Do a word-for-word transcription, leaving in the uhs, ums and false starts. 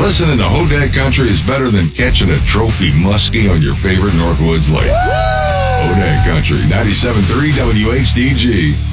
Listening to Hodag Country is better than catching a trophy muskie on your favorite Northwoods lake. Hodag Country, ninety-seven point three W H D G.